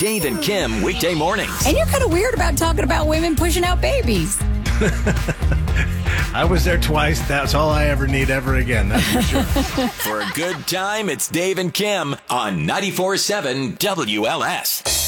Dave and Kim weekday mornings. And you're kind of weird about talking about women pushing out babies. I was there twice. That's all I ever need ever again. That's for sure. For a good time, it's Dave and Kim on 94.7 WLS.